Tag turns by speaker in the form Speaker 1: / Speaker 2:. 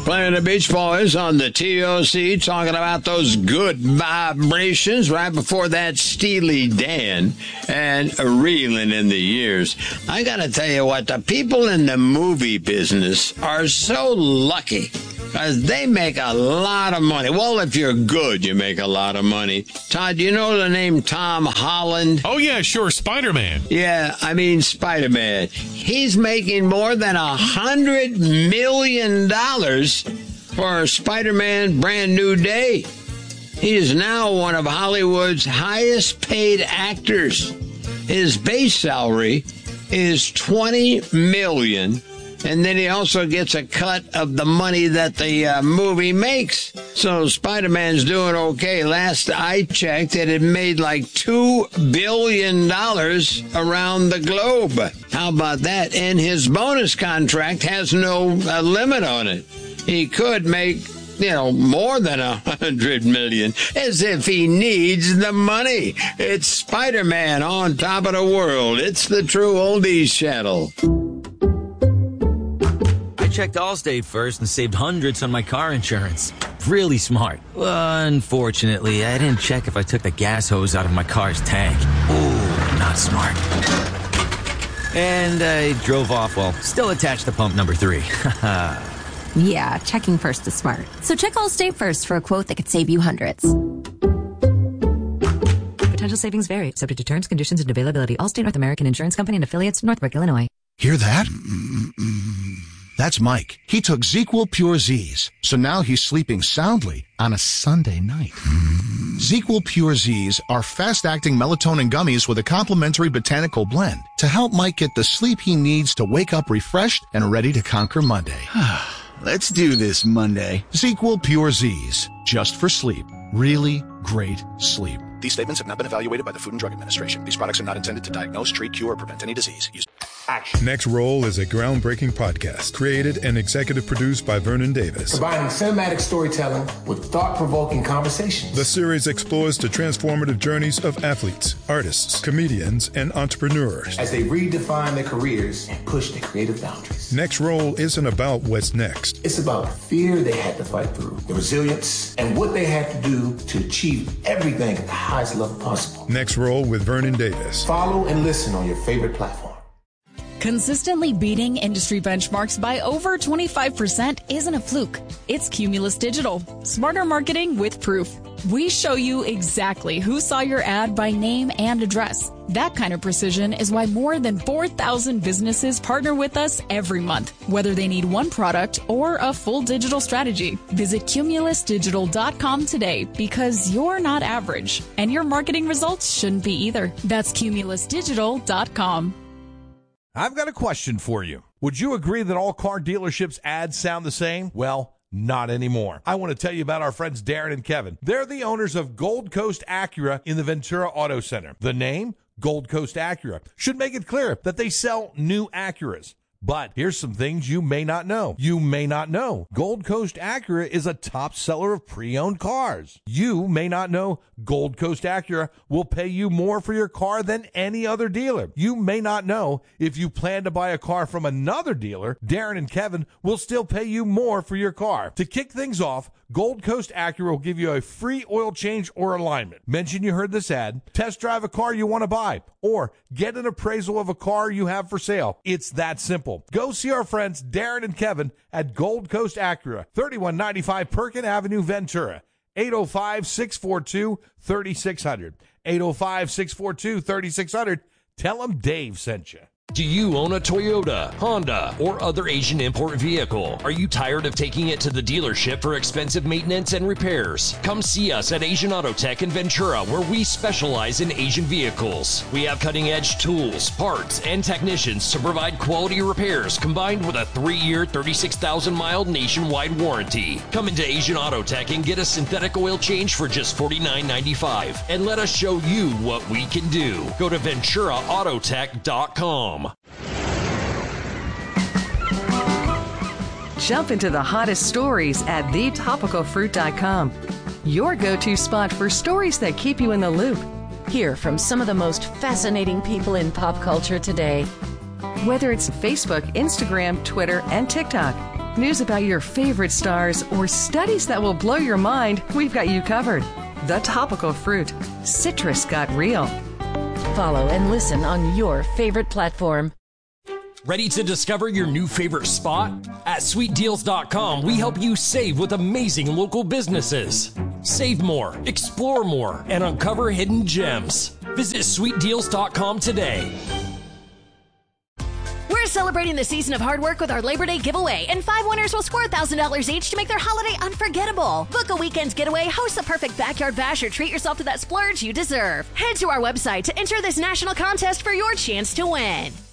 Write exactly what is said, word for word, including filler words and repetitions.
Speaker 1: Playing the Beach Boys on the T O C, talking about those good vibrations right before that Steely Dan and reeling in the years. I got to tell you what, the people in the movie business are so lucky because they make a lot of money. Well, if you're good, you make a lot of money. Todd, do you know the name Tom Holland?
Speaker 2: Oh, yeah, sure. Spider-Man.
Speaker 1: Yeah, I mean Spider-Man. He's making more than a hundred million dollars for Spider-Man Brand New Day. He is now one of Hollywood's highest paid actors. His base salary is twenty million dollars. And then he also gets a cut of the money that the uh, movie makes. So Spider-Man's doing okay. Last I checked, it had made like two billion dollars around the globe. How about that? And his bonus contract has no uh, limit on it. He could make, you know, more than a hundred million, as if he needs the money. It's Spider-Man on top of the world. It's the True Oldies channel.
Speaker 3: Checked Allstate first and saved hundreds on my car insurance. Really smart. Unfortunately, I didn't check if I took the gas hose out of my car's tank. Ooh, not smart. And I drove off while still attached to pump number three.
Speaker 4: Yeah, checking first is smart. So check Allstate first for a quote that could save you hundreds.
Speaker 5: Potential savings vary, subject to terms, conditions, and availability. Allstate North American Insurance Company and affiliates, Northbrook, Illinois.
Speaker 6: Hear that? That's Mike. He took ZzzQuil Pure Z's, so now he's sleeping soundly on a Sunday night. ZzzQuil Pure Z's are fast-acting melatonin gummies with a complementary botanical blend to help Mike get the sleep he needs to wake up refreshed and ready to conquer Monday.
Speaker 7: Let's do this Monday.
Speaker 6: ZzzQuil Pure Z's, just for sleep. Really great sleep.
Speaker 8: These statements have not been evaluated by the Food and Drug Administration. These products are not intended to diagnose, treat, cure, or prevent any disease. Use-
Speaker 9: Action. Next Roll is a groundbreaking podcast created and executive produced by Vernon Davis.
Speaker 10: Combining cinematic storytelling with thought-provoking conversations.
Speaker 9: The series explores the transformative journeys of athletes, artists, comedians, and entrepreneurs
Speaker 10: as they redefine their careers and push their creative boundaries.
Speaker 9: Next Roll isn't about what's next.
Speaker 10: It's about the fear they had to fight through, the resilience, and what they had to do to achieve everything at the highest level possible.
Speaker 9: Next Roll with Vernon Davis.
Speaker 10: Follow and listen on your favorite platform.
Speaker 11: Consistently beating industry benchmarks by over twenty-five percent isn't a fluke. It's Cumulus Digital. Smarter marketing with proof. We show you exactly who saw your ad by name and address. That kind of precision is why more than four thousand businesses partner with us every month, whether they need one product or a full digital strategy. Visit cumulus digital dot com today because you're not average, and your marketing results shouldn't be either. That's cumulus digital dot com.
Speaker 12: I've got a question for you. Would you agree that all car dealerships' ads sound the same? Well, not anymore. I want to tell you about our friends Darren and Kevin. They're the owners of Gold Coast Acura in the Ventura Auto Center. The name, Gold Coast Acura, should make it clear that they sell new Acuras. But here's some things you may not know. You may not know Gold Coast Acura is a top seller of pre-owned cars. You may not know Gold Coast Acura will pay you more for your car than any other dealer. You may not know if you plan to buy a car from another dealer, Darren and Kevin will still pay you more for your car. To kick things off, Gold Coast Acura will give you a free oil change or alignment. Mention you heard this ad, test drive a car you want to buy, or get an appraisal of a car you have for sale. It's that simple. Go see our friends Darren and Kevin at Gold Coast Acura, thirty-one ninety-five Perkin Avenue, Ventura. eight oh five, six four two, three six zero zero. eight oh five, six four two, three six zero zero. Tell them Dave sent you.
Speaker 13: Do you own a Toyota, Honda, or other Asian import vehicle? Are you tired of taking it to the dealership for expensive maintenance and repairs? Come see us at Asian Auto Tech in Ventura, where we specialize in Asian vehicles. We have cutting-edge tools, parts, and technicians to provide quality repairs combined with a three-year, thirty-six thousand mile nationwide warranty. Come into Asian Auto Tech and get a synthetic oil change for just forty-nine ninety-five, and let us show you what we can do. Go to ventura auto tech dot com.
Speaker 14: Jump into the hottest stories at the topical fruit dot com. Your go-to spot for stories that keep you in the loop. Hear from some of the most fascinating people in pop culture today. Whether it's Facebook, Instagram, Twitter, and TikTok, News about your favorite stars, or studies that will blow your mind, we've got you covered. The Topical Fruit. Citrus got real.
Speaker 2: Follow and listen on your favorite platform.
Speaker 13: Ready to discover your new favorite spot? At sweet deals dot com, we help you save with amazing local businesses. Save more, explore more, and uncover hidden gems. Visit sweet deals dot com today.
Speaker 15: We're celebrating the season of hard work with our Labor Day giveaway, and five winners will score one thousand dollars each to make their holiday unforgettable. Book a weekend getaway, host the perfect backyard bash, or treat yourself to that splurge you deserve. Head to our website to enter this national contest for your chance to win.